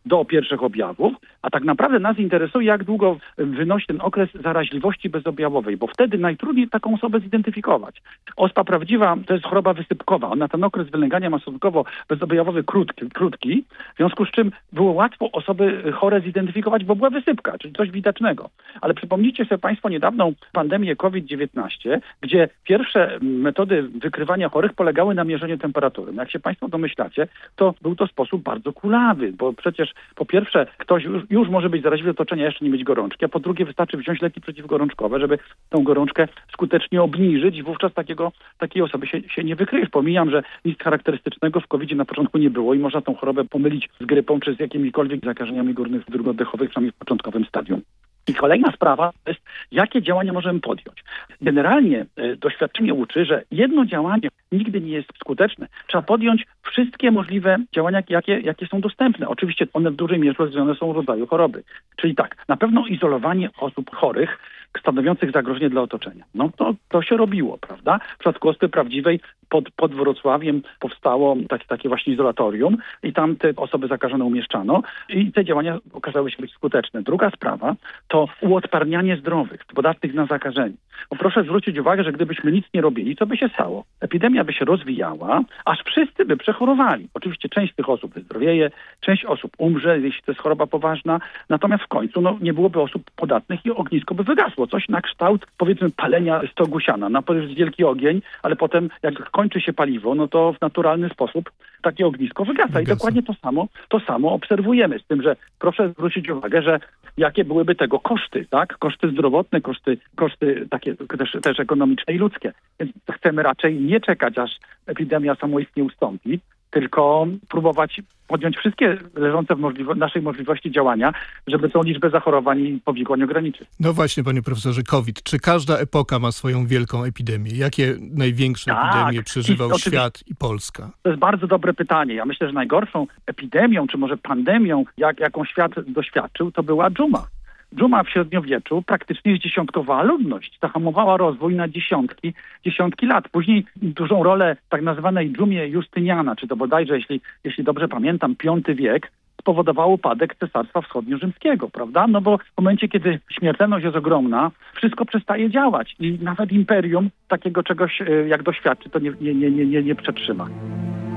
do pierwszych objawów, a tak naprawdę nas interesuje, jak długo wynosi ten okres zaraźliwości bezobjawowej, bo wtedy najtrudniej taką osobę zidentyfikować. Ospa prawdziwa to jest choroba wysypkowa. Ona ten okres wylęgania ma stosunkowo bezobjawowy krótki, w związku z czym było łatwo osoby chore zidentyfikować, bo była wysypka, czyli coś widocznego. Ale przypomnijcie sobie Państwo niedawną pandemię COVID-19, gdzie pierwsze metody wykrywania chorych polegały na mierzeniu temperatury. No jak się Państwo domyślacie, to był to sposób bardzo kulawy, bo przecież po pierwsze ktoś już może być zaraźliwy do otoczenia, jeszcze nie mieć gorączki, a po drugie wystarczy wziąć leki przeciwgorączkowe, żeby tą gorączkę skutecznie obniżyć i wówczas takiej osoby się nie wykryjesz. Pomijam, że nic charakterystycznego w COVID-zie na początku nie było i można tą chorobę pomylić z grypą czy z jakimikolwiek zakażeniami górnych dróg oddechowych, przynajmniej w początkowym stadium. I kolejna sprawa to jest, jakie działania możemy podjąć. Generalnie doświadczenie uczy, że jedno działanie nigdy nie jest skuteczne. Trzeba podjąć wszystkie możliwe działania, jakie są dostępne. Oczywiście one w dużej mierze rozwiązane są rodzaju choroby. Czyli tak, na pewno izolowanie osób chorych, stanowiących zagrożenie dla otoczenia. No to się robiło, prawda? W przypadku Ospy Prawdziwej pod Wrocławiem powstało takie właśnie izolatorium i tam te osoby zakażone umieszczano i te działania okazały się być skuteczne. Druga sprawa to uodparnianie zdrowych, podatnych na zakażenie. Bo proszę zwrócić uwagę, że gdybyśmy nic nie robili, co by się stało? Epidemia by się rozwijała, aż wszyscy by przechorowali. Oczywiście część z tych osób wyzdrowieje, część osób umrze, jeśli to jest choroba poważna, natomiast w końcu nie byłoby osób podatnych i ognisko by wygasło. Coś na kształt, powiedzmy, palenia stogu siana. Na pewno jest wielki ogień, ale potem jak kończy się paliwo, no to w naturalny sposób takie ognisko wygasa. I dokładnie to samo obserwujemy. Z tym, że proszę zwrócić uwagę, że jakie byłyby tego koszty, tak? Koszty zdrowotne, koszty takie też ekonomiczne i ludzkie. Więc chcemy raczej nie czekać, aż epidemia samoistnie ustąpi, tylko próbować podjąć wszystkie leżące w naszej możliwości działania, żeby tą liczbę zachorowań i powikłań ograniczyć. No właśnie, panie profesorze, COVID. Czy każda epoka ma swoją wielką epidemię? Jakie największe epidemie przeżywał świat i Polska? To jest bardzo dobre pytanie. Ja myślę, że najgorszą epidemią, czy może pandemią, jaką świat doświadczył, to była dżuma. Dżuma w średniowieczu praktycznie zdziesiątkowała ludność. Zahamowała rozwój na dziesiątki lat. Później dużą rolę tak nazwanej dżumie Justyniana, czy to bodajże, jeśli dobrze pamiętam, V wiek, spowodował upadek Cesarstwa Wschodnio-Rzymskiego, prawda? No bo w momencie, kiedy śmiertelność jest ogromna, wszystko przestaje działać i nawet imperium takiego czegoś, jak doświadczy, to nie przetrzyma.